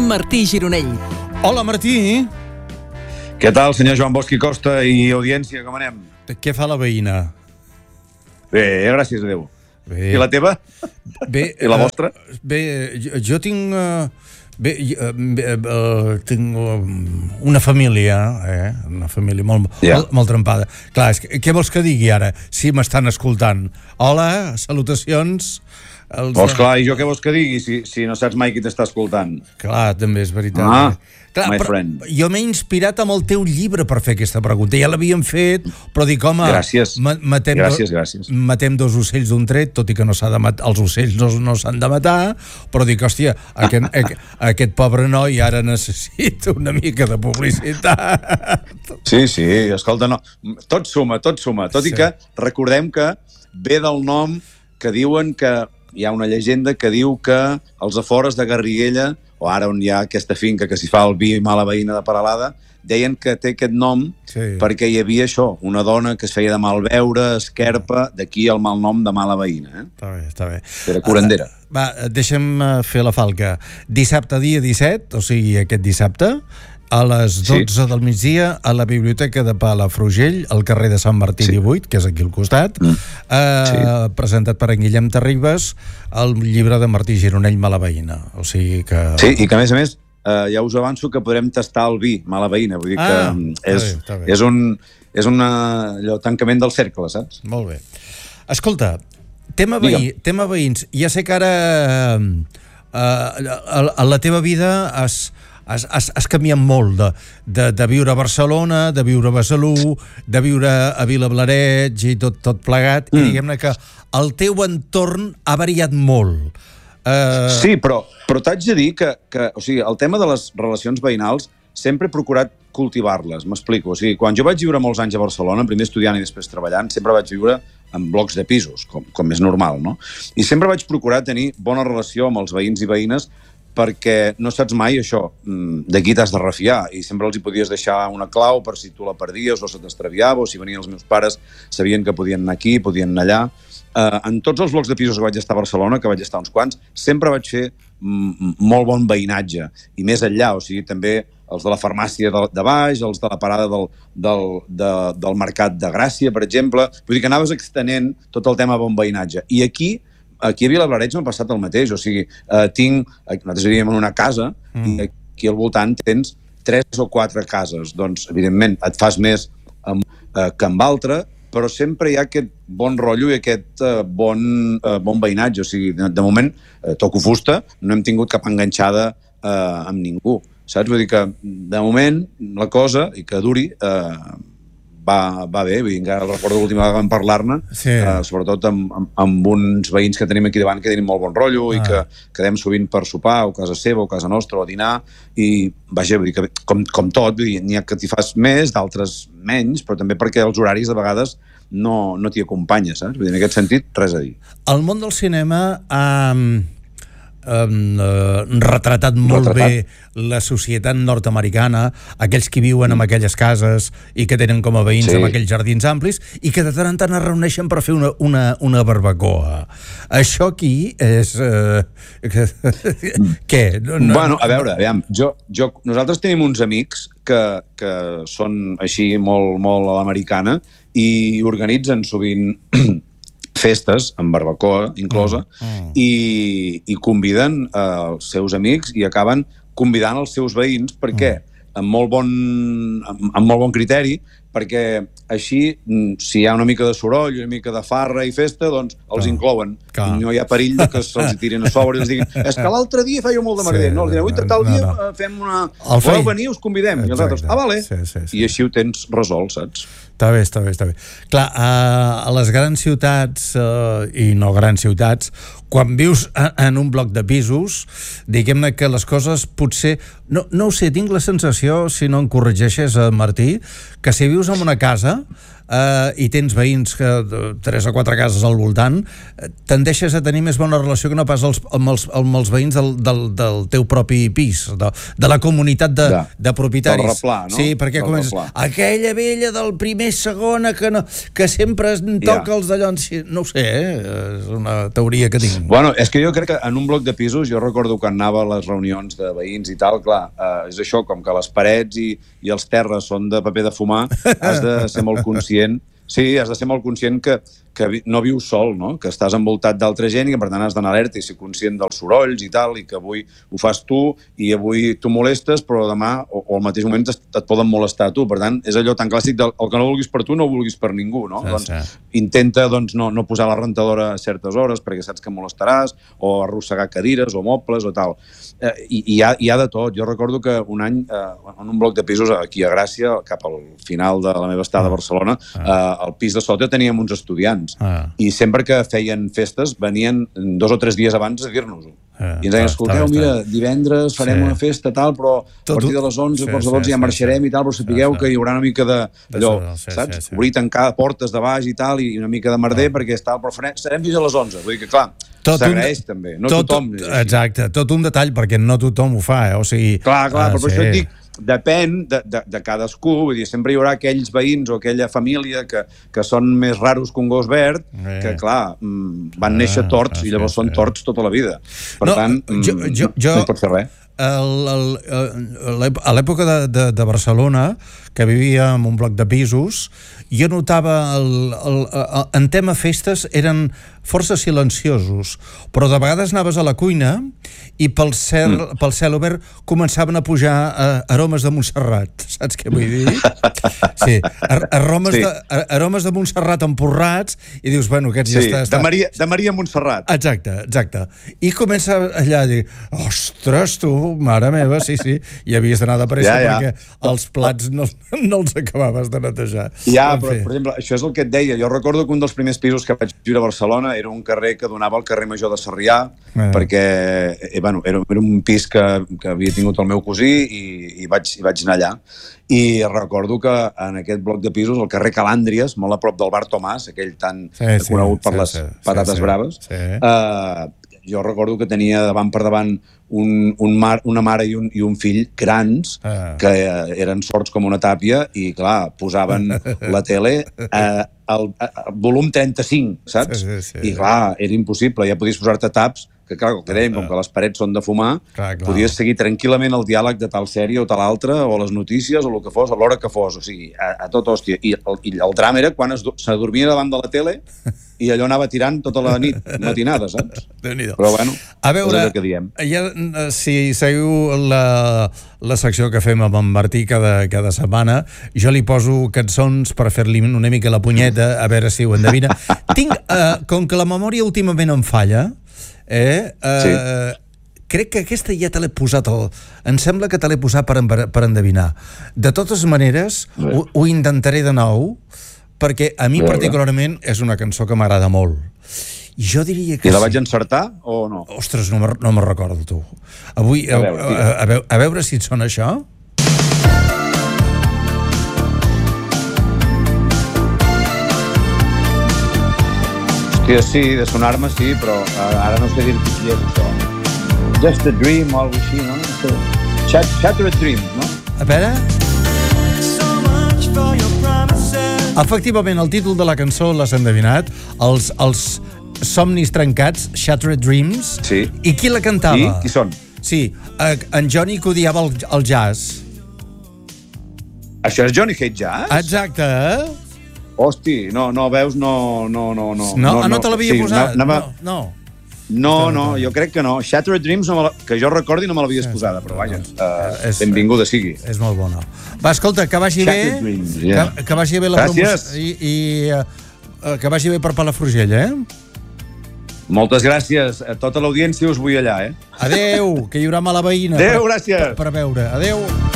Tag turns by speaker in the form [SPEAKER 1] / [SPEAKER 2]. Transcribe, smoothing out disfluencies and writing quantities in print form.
[SPEAKER 1] Martí Gironell.
[SPEAKER 2] Hola, Martí.
[SPEAKER 3] Què tal, senyor Joan Bosch i Costa i audiència, com anem?
[SPEAKER 2] Què fa la veïna?
[SPEAKER 3] Bé, gràcies a Déu.
[SPEAKER 2] Bé.
[SPEAKER 3] I la teva?
[SPEAKER 2] Bé,
[SPEAKER 3] I la vostra?
[SPEAKER 2] Bé, jo tinc... tinc una família, una família molt trempada. Clar, què vols que digui ara, si m'estan escoltant? Hola, salutacions.
[SPEAKER 3] Vols, clar, i jo què vols que digui si no saps mai qui t'està escoltant?
[SPEAKER 2] Clar, també és veritat. Clar,
[SPEAKER 3] my friend.
[SPEAKER 2] Jo m'he inspirat amb el teu llibre per fer aquesta pregunta. Ja l'havíem fet, però dic, home...
[SPEAKER 3] Gràcies. Gràcies.
[SPEAKER 2] Matem dos ocells d'un tret, tot i que no s'ha de matar, els ocells no s'han de matar, però dic, hòstia, aquest pobre noi ara necessita una mica de publicitat.
[SPEAKER 3] Sí, escolta, no. Tot suma. Tot i que recordem que ve del nom que diuen que hi ha una llegenda que diu que als afores de Garriguella, o ara on hi ha aquesta finca que s'hi fa el vi Mala Veïna de Peralada, deien que té aquest nom perquè hi havia això, una dona que es feia de mal veure, esquerpa, d'aquí el mal nom de Mala Veïna.
[SPEAKER 2] Està bé.
[SPEAKER 3] Era curandera.
[SPEAKER 2] Va, deixa'm fer la falca. Dissabte, dia 17, o sigui, aquest dissabte, a les 12 del migdia, a la Biblioteca de Palafrugell, al carrer de Sant Martí 18, que és aquí al costat, presentat per en Guillem Terribas, el llibre de Martí Gironell, Mala Veïna. O sigui que...
[SPEAKER 3] Sí, i que a més, ja us avanço que podrem tastar el vi Mala Veïna, vull dir que és un tancament del cercle, saps?
[SPEAKER 2] Molt bé. Escolta, tema veïns, ja sé que ara a la teva vida has canviat molt de viure a Barcelona, de viure a Besalú, de viure a Vilablareix i tot plegat, i diguem-ne que el teu entorn ha variat molt.
[SPEAKER 3] Sí, però t'haig de dir que o sigui, el tema de les relacions veïnals sempre he procurat cultivar-les, m'explico. O sigui, quan jo vaig viure molts anys a Barcelona, primer estudiant i després treballant, sempre vaig viure en blocs de pisos, com és normal, no? I sempre vaig procurar tenir bona relació amb els veïns i veïnes perquè no saps mai això, de qui t'has de refiar, i sempre els hi podies deixar una clau per si tu la perdies o se t'extraviava, o si venien els meus pares sabien que podien anar aquí, podien anar allà. En tots els blocs de pisos que vaig estar a Barcelona, que vaig estar uns quants, sempre vaig fer molt bon veïnatge, i més enllà, o sigui, també els de la farmàcia de baix, els de la parada del Mercat de Gràcia, per exemple. Vull dir que anaves extenent tot el tema bon veïnatge. I aquí a Vilablareix m'ha passat el mateix, o sigui, nosaltres vivíem en una casa i aquí al voltant tens 3 o 4 cases, doncs evidentment et fas més que amb altre, però sempre hi ha aquest bon rotllo i aquest bon veïnatge, o sigui, de moment toco fusta, no hem tingut cap enganxada amb ningú, saps? Vull dir que de moment la cosa, i que duri, va bé, encara recordo l'última vegada que vam parlar-ne, sobretot amb uns veïns que tenim aquí davant que tenim molt bon rotllo i que quedem sovint per sopar, o casa seva, o casa nostra, o a dinar, i vaja, vull dir que com tot, n'hi ha que t'hi fas més, d'altres menys, però també perquè els horaris de vegades no t'hi acompanya, saps? Vull dir, en aquest sentit, res a dir.
[SPEAKER 2] El món del cinema ha retratat molt bé la societat nord-americana, aquells que viuen en aquelles cases i que tenen com a veïns amb aquells jardins amplis i que de tant en tant es reuneixen per fer una barbacoa. Això aquí és... Què?
[SPEAKER 3] Bueno, a veure, aviam, nosaltres tenim uns amics que són així molt a l'americana i organitzen sovint festes, amb barbacoa inclosa, i conviden els seus amics i acaben convidant els seus veïns. Per què? Amb molt bon criteri, perquè així, si hi ha una mica de soroll, una mica de farra i festa, doncs els inclouen. I no hi ha perill que se'ls tirin a sobre i els diguin, és que l'altre dia feia molt de merder. No, els diuen, avui tal dia fem una... Voleu venir, us convidem. I els altres, vale. I així ho tens resolt, saps?
[SPEAKER 2] Està bé. Clar, a les grans ciutats i no grans ciutats, quan vius en un bloc de pisos, diguem-ne que les coses potser... No ho sé, tinc la sensació, si no em corregeixes, Martí, que si vius en una casa, i tens veïns que 3 o 4 cases al voltant, tendeixes a tenir més bona relació que no pas amb els veïns del teu propi pis, de la comunitat de propietaris.
[SPEAKER 3] Del replà, no?
[SPEAKER 2] Sí, perquè comences, aquella vella del primer segona que sempre es toca els d'allò, no ho sé, és una teoria que tinc.
[SPEAKER 3] Bueno, és que jo crec que en un bloc de pisos, jo recordo quan anava a les reunions de veïns i tal, clar, és això, com que les parets i els terres són de paper de fumar, has de ser molt conscient. Sí, has de ser molt conscient que no vius sol, no? Que estàs envoltat d'altra gent i que per tant has d'anar alerta i ser conscient dels sorolls i tal, i que avui ho fas tu i avui tu molestes, però demà o al mateix moment et poden molestar a tu. Per tant, és allò tan clàssic del el que no vulguis per tu no ho vulguis per ningú, no? Intenta no posar la rentadora a certes hores perquè saps que molestaràs, o arrossegar cadires o mobles o tal. I hi ha de tot. Jo recordo que un any, en un bloc de pisos aquí a Gràcia, cap al final de la meva estada a Barcelona, al pis de sota teníem uns estudiants i sempre que feien festes venien 2 o 3 dies abans a dir-nos-ho. I ens deien, escolteu, mira, divendres farem una festa, tal, però a partir de les 11 o de 12 ja marxarem i tal, però sapigueu que hi haurà una mica d'allò, saps? Obrir, tancar portes de baix i tal, i una mica de merder, perquè però serem fins a les 11. Vull dir que, clar, s'agraeix també. No tothom...
[SPEAKER 2] Exacte, tot un detall, perquè no tothom ho fa, o sigui...
[SPEAKER 3] Clar, però per això et dic, depèn de cadascú, vull dir, sempre hi haurà aquells veïns o aquella família que són més raros que un gos verd, que clar, van néixer torts i llavors són torts tota la vida. Per tant, no hi pot fer res.
[SPEAKER 2] A l'època de Barcelona, que vivia en un bloc de pisos, jo notava en tema festes eren força silenciosos, però de vegades anaves a la cuina i pel cel obert començaven a pujar aromes de Montserrat, saps què vull dir? Sí, aromes de Montserrat empurrats i dius, bueno, aquests ja està...
[SPEAKER 3] De Maria Montserrat.
[SPEAKER 2] Exacte. I comença allà a dir, ostres, tu, mare meva, sí, i havies d'anar de pressa perquè els plats no els acabaves de netejar.
[SPEAKER 3] Però, per exemple, això és el que et deia. Jo recordo que un dels primers pisos que vaig viure a Barcelona era un carrer que donava al carrer Major de Sarrià, perquè era un pis que havia tingut el meu cosí i vaig anar allà. I recordo que en aquest bloc de pisos, al carrer Calàndries, molt a prop del bar Tomàs, aquell tan conegut per les patates braves, jo recordo que tenia davant per davant una mare i un fill grans que eren sords com una tàpia i, clar, posaven la tele al volum 35, saps? I, clar, era impossible. Ja podies posar-te taps que, clar, el que dèiem, com que les parets són de fumar, podies seguir tranquil·lament el diàleg de tal sèrie o tal altra, o les notícies, o el que fos, a l'hora que fos. O sigui, a tot hòstia. I el drama era quan s'adormia davant de la tele i allò anava tirant tota la nit, matinada, saps? Però, bueno,
[SPEAKER 2] a veure,
[SPEAKER 3] és el que diem.
[SPEAKER 2] Si seguiu la secció que fem amb en Martí cada setmana, jo li poso cançons per fer-li una mica la punyeta, a veure si ho endevina. Com que la memòria últimament em falla, crec que aquesta ja te l'he posat, em sembla que te l'he posat per endevinar. De totes maneres, ho intentaré de nou, perquè a mi particularment és una cançó que m'agrada molt. Jo diria que
[SPEAKER 3] I la vaig encertar o no?
[SPEAKER 2] Ostres, no me'n recordo, tu. Avui, a veure si et sona això.
[SPEAKER 3] Hòstia, sí, de sonar-me sí, però ara no sé dir-te qui és això. Just a Dream o alguna així, no? Shattered Dream, no?
[SPEAKER 2] A veure... Efectivament, el títol de la cançó l'has endevinat, els somnis trencats, Shattered Dreams.
[SPEAKER 3] Sí.
[SPEAKER 2] I qui la cantava?
[SPEAKER 3] I qui són?
[SPEAKER 2] Sí, en Johnny que odiava el jazz.
[SPEAKER 3] Això és Johnny Hate Jazz?
[SPEAKER 2] Exacte.
[SPEAKER 3] Hosti, no, veus, no.
[SPEAKER 2] No te l'havia posat?
[SPEAKER 3] No, jo crec que no. Shattered Dreams, que jo recordi, no me l'havies posada, però vaja, benvinguda sigui.
[SPEAKER 2] És molt bona. Va, escolta, que vagi bé. Que vagi bé la promoció. I que vagi bé per Palafrugell,
[SPEAKER 3] Moltes gràcies. A tota l'audiència us vull allà,
[SPEAKER 2] Adéu, que hi haurà mala veïna.
[SPEAKER 3] Adéu, gràcies.
[SPEAKER 2] Per veure. Adéu.